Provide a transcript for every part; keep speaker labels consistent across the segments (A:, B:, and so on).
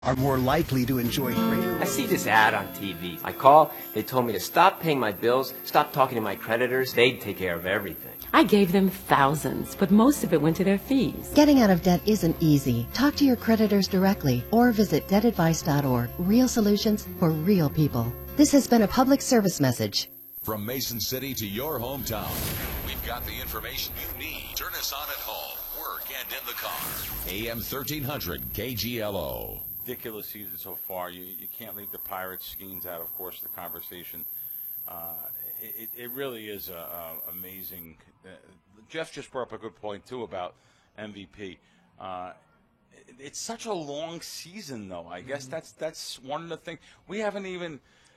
A: are more likely to enjoy greater.
B: I see this ad on TV. I call, they told me to stop paying my bills, stop talking to my creditors. They'd take care of everything.
C: I gave them thousands, but most of it went to their fees.
D: Getting out of debt isn't easy. Talk to your creditors directly or visit debtadvice.org. Real solutions for real people. This has been a public service message.
E: From Mason City to your hometown, we've got the information you need. Turn us on at home, work, and in the car. AM 1300 KGLO.
F: Ridiculous season so far. You can't leave the Pirates schemes out, of course, the conversation. It really is amazing. Jeff just brought up a good point, too, about MVP. It's such a long season, though. I guess that's one of the things. We haven't even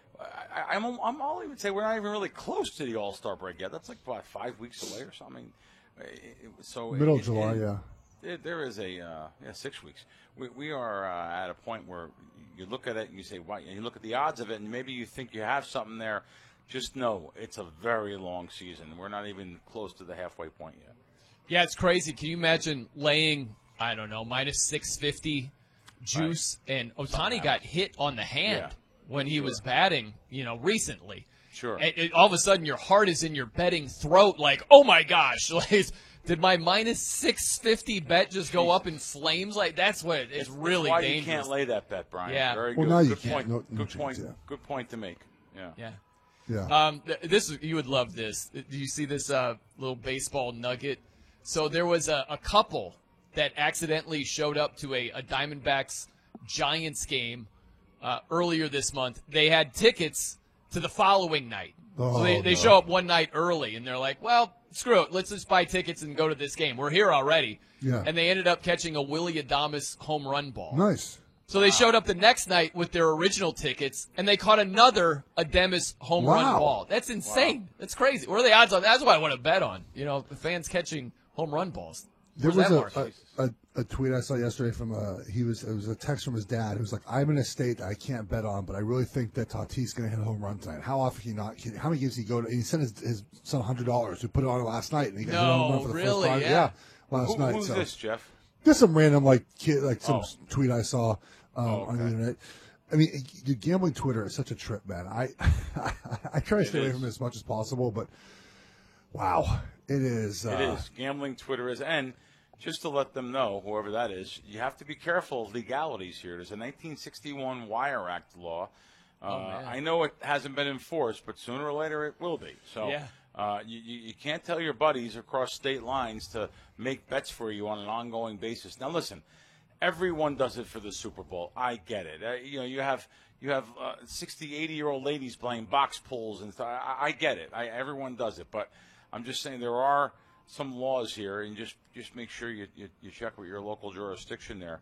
F: I'll even say we're not even really close to the All-Star break yet. That's like, what, 5 weeks away or something?
G: Middle of July, yeah.
F: There is 6 weeks. We are at a point where you look at it and you say, "Wow!" And you look at the odds of it, and maybe you think you have something there. Just know it's a very long season. We're not even close to the halfway point yet.
H: Yeah, it's crazy. Can you imagine laying, I don't know, minus 650 juice, right, and Ohtani got hit on the hand when he was batting, recently.
F: Sure.
H: And all of a sudden, your heart is in your betting throat, like, oh my gosh, did my minus 650 bet just go up in flames? Like, that's what it's really
F: why
H: dangerous.
F: You can't lay that bet, Brian.
H: Yeah.
F: Very
G: well,
F: good.
G: Now you
F: good
G: can't.
F: point.
G: No
F: good
G: chance,
F: point.
G: yeah.
F: Good point to make. Yeah.
G: Yeah.
H: You would love this. Do you see this little baseball nugget? So there was a couple that accidentally showed up to a Diamondbacks Giants game earlier this month. They had tickets to the following night. So they show up one night early, and they're like, well, screw it. Let's just buy tickets and go to this game. We're here already.
G: Yeah.
H: And they ended up catching a Willie Adames home run ball.
G: Nice.
H: So they showed up the next night with their original tickets, and they caught another Adames home run ball. That's insane. Wow. That's crazy. What are the odds on that? That's what I want to bet on. The fans catching home run balls.
G: There was a tweet I saw yesterday from it was a text from his dad who was like, I'm in a state that I can't bet on, but I really think that Tatis is going to hit a home run tonight. How often how many games he go to? And he sent his son $100 who put it on last night, and he got hit a home run for the first time.
H: Yeah,
G: last night.
F: Who's this, Jeff?
G: Just some random some tweet I saw on the internet. I mean, gambling Twitter is such a trip, man. I try to stay away from it as much as possible, but wow, it is.
F: It is. Gambling Twitter is. And just to let them know, whoever that is, you have to be careful of legalities here. There's a 1961 Wire Act law. I know it hasn't been enforced, but sooner or later it will be. So you can't tell your buddies across state lines to make bets for you on an ongoing basis. Now, listen, everyone does it for the Super Bowl. I get it. You have 60, 80-year-old ladies playing box pools and stuff. I get it. Everyone does it, but I'm just saying there are some laws here, and just make sure you check with your local jurisdiction there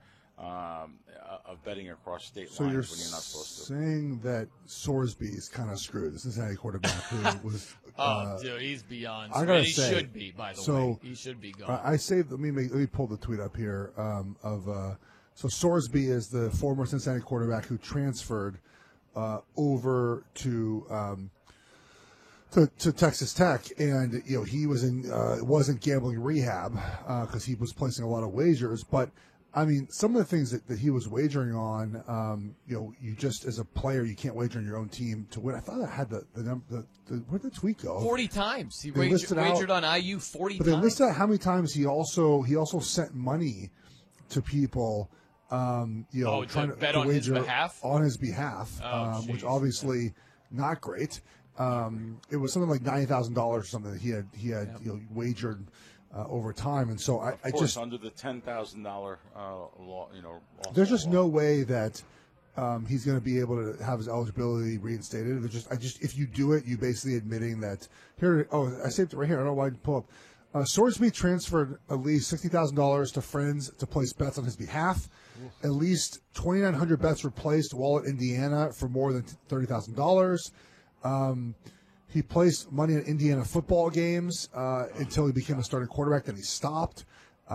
F: of betting across state lines when you're not supposed to.
G: Saying that Sorsby is kind of screwed. The Cincinnati quarterback who was.
H: Dude, he's beyond.
G: I gotta
H: he
G: say,
H: should be, by the way. He should be gone.
G: I saved. Let me pull the tweet up here So Sorsby is the former Cincinnati quarterback who transferred over to Texas Tech, and he was wasn't gambling rehab because he was placing a lot of wagers. But I mean, some of the things that he was wagering on, you just as a player you can't wager on your own team to win. I thought I had the number. Where'd the tweet go?
H: 40 times he wagered on IU 40 times.
G: But they listed out how many times he also sent money to people. Trying
H: to bet on his behalf?
G: On his behalf, which obviously not great. It was something like $90,000 or something that he had wagered over time, and so I just
F: under the $10,000 law.
G: There's just no way that he's going to be able to have his eligibility reinstated. If you do it, you basically admitting that here. Oh, I saved it right here. I don't know why I didn't pull up. Sorsby transferred at least $60,000 to friends to place bets on his behalf. At least 2,900 bets were placed while at Indiana for more than $30,000. He placed money in Indiana football games until he became a starting quarterback. Then he stopped.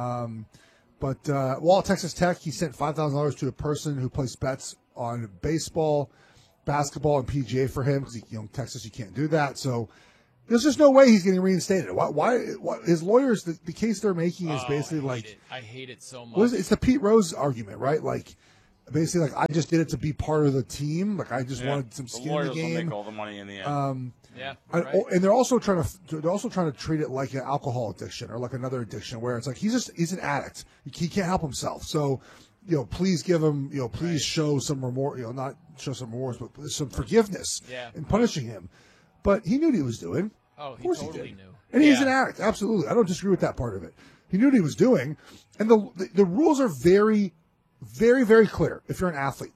G: But while at Texas Tech, he sent $5,000 to a person who placed bets on baseball, basketball, and PGA for him because Texas, you can't do that. So there's just no way he's getting reinstated. Why his lawyers? The case they're making is basically
H: I hate it so much.
G: It's the Pete Rose argument, right? Like, basically like I just did it to be part of the team. Like I just wanted some
F: The
G: skin in
F: lawyers
G: the game.
F: will make all the money in the end.
G: And they're also trying to treat it like an alcohol addiction or like another addiction where it's like he's an addict. He can't help himself. So, please give him, please show some remorse, not show some remorse, but some forgiveness in punishing him. But he knew what he was doing.
H: Oh,
G: of course
H: totally
G: he did.
H: knew.
G: And he's an addict. Absolutely. I don't disagree with that part of it. He knew what he was doing. And the rules are very, very, very clear. If you're an athlete,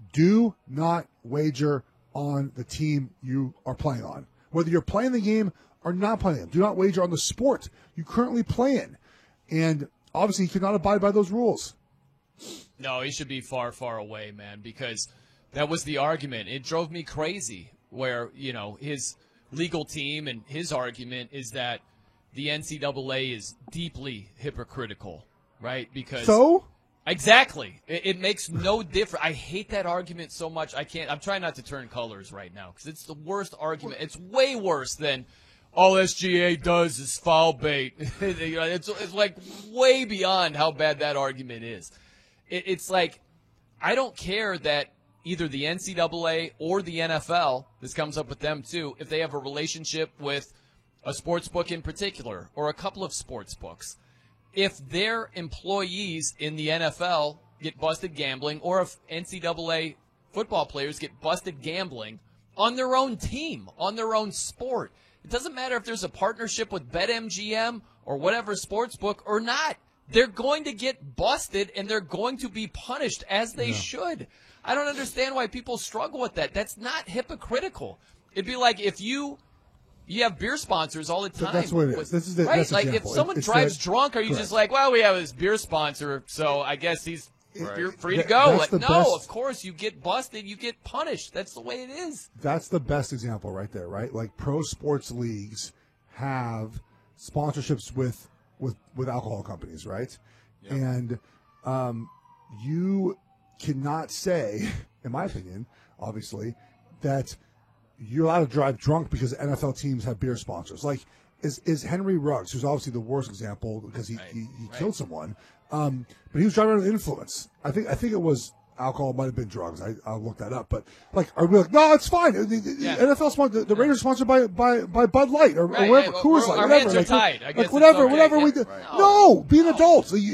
G: do not wager on the team you are playing on. Whether you're playing the game or not playing it, do not wager on the sport you currently play in. And obviously, he could not abide by those rules.
H: No, he should be far, far away, man, because that was the argument. It drove me crazy where, his legal team and his argument is that the NCAA is deeply hypocritical, right? Because exactly. It makes no difference. I hate that argument so much. I'm trying not to turn colors right now because it's the worst argument. It's way worse than all SGA does is foul bait. It's like way beyond how bad that argument is. It's like I don't care that either the NCAA or the NFL, this comes up with them too, if they have a relationship with a sports book in particular or a couple of sports books. If their employees in the NFL get busted gambling or if NCAA football players get busted gambling on their own team, on their own sport, it doesn't matter if there's a partnership with BetMGM or whatever sports book or not. They're going to get busted and they're going to be punished as they should. I don't understand why people struggle with that. That's not hypocritical. It'd be like if you have beer sponsors all the time.
G: That's what it is. This is the,
H: right?
G: that's
H: Like
G: example.
H: if someone
G: It's
H: drives
G: that-
H: drunk, are you
G: correct.
H: just like, well, we have this beer sponsor, so I guess he's free to go.
G: That's
H: Like,
G: the
H: no,
G: best-
H: of course, you get busted, you get punished. That's the way it is.
G: That's the best example right there, right? Like pro sports leagues have sponsorships with alcohol companies, right?
F: Yep.
G: And you cannot say, in my opinion, obviously, that you're allowed to drive drunk because NFL teams have beer sponsors. Like, is Henry Ruggs, who's obviously the worst example because he killed someone, but he was driving under the influence. I think it was alcohol, might have been drugs. I'll look that up. But like, are we like, no, it's fine. The NFL sponsor, the Raiders are sponsored by Bud Light or whatever, Coors Light,
H: our
G: whatever.
H: hands are tied. I guess it's
G: whatever
H: okay.
G: we do. No, be an adult. So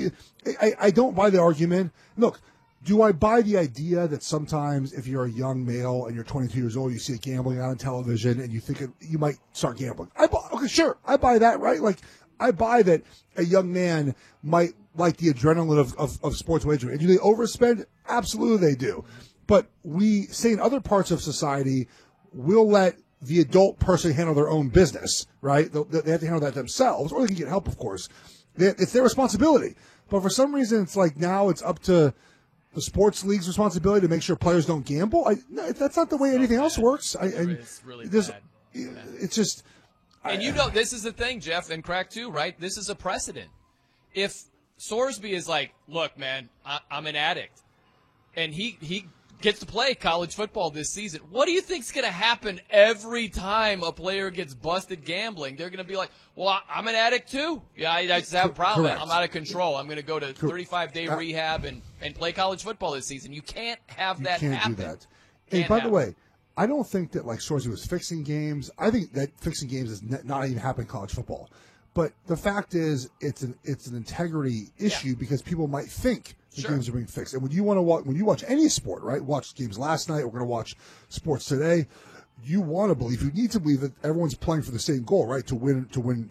G: I don't buy the argument. Look. Do I buy the idea that sometimes if you're a young male and you're 22 years old, you see it gambling on television and you think you might start gambling? Okay, sure. I buy that, right? Like, I buy that a young man might like the adrenaline of sports wagering. And do they overspend? Absolutely they do. But we say in other parts of society, we'll let the adult person handle their own business, right? They have to handle that themselves, or they can get help, of course. It's their responsibility. But for some reason, it's like now it's up to the sports league's responsibility to make sure players don't gamble. No, that's not the way anything else works.
H: It's really bad.
G: It's just.
H: And this is the thing, Jeff, and Crack too, right? This is a precedent. If Sorsby is like, look, man, I'm an addict, and he gets to play college football this season, what do you think's going to happen every time a player gets busted gambling? They're going to be like, well, I'm an addict too. Yeah, I just have a problem.
G: Correct.
H: I'm out of control. I'm going to go to 35-day rehab and play college football this season. You can't have that happen.
G: You can't do that. And by the way, I don't think that like Sorsby was fixing games. I think that fixing games is not even happening in college football. But the fact is, it's an integrity issue because people might think the games are being fixed. And when you watch any sport, right? Watched games last night. We're going to watch sports today. You want to believe, you need to believe that everyone's playing for the same goal, right? To win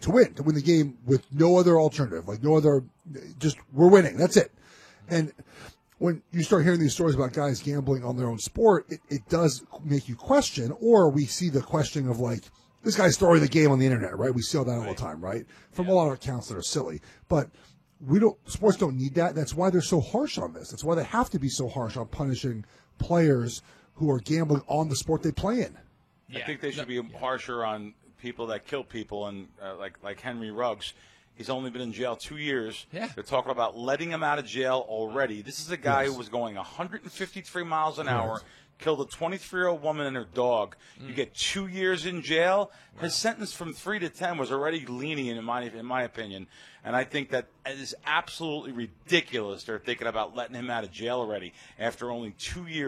G: the game with no other alternative, like no other. Just we're winning. That's it. And when you start hearing these stories about guys gambling on their own sport, it does make you question, or we see the questioning of like, this guy's throwing the game on the internet, right? We see all that all the time, right? From a lot of accounts that are silly. But sports don't need that. That's why they're so harsh on this. That's why they have to be so harsh on punishing players who are gambling on the sport they play in.
F: I think they should be harsher on people that kill people and like Henry Ruggs. He's only been in jail 2 years.
H: Yeah.
F: They're talking about letting him out of jail already. This is a guy who was going 153 miles an hour, killed a 23-year-old woman and her dog. You get 2 years in jail. His sentence from 3 to 10 was already lenient, in my opinion. And I think that it is absolutely ridiculous. They're thinking about letting him out of jail already after only 2 years.